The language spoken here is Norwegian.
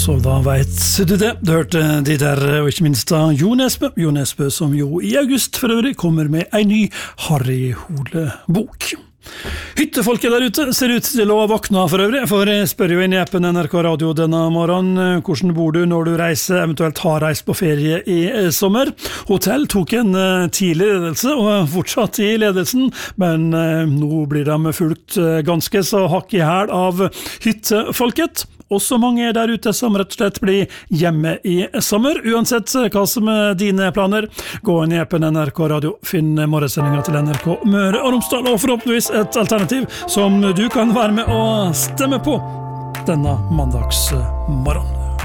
Så da vet du det. Du hørte de der, og ikke minst da Jo Nesbø, som jo i august for øvrig kommer med en ny Harry Hole-bok. Hyttefolket der ute ser ut til å våkne for øvrig, for jeg spør jo inn i appen NRK Radio denne morgenen hvordan bor du når du reiser, eventuelt har reist på ferie i sommer. Hotell tok en tidlig ledelse og fortsatt i ledelsen, men nå blir de fulgt ganske så hakk i hæl av hyttefolket. Også mange der ute som rett og slett blir hjemme i sommer. Uansett hva som dine planer, gå inn i appen NRK Radio, finn morgensendingen til NRK Møre og Romsdal, og forhåpentligvis et alternativ som du kan være med og stemme på denne mandagsmorgen.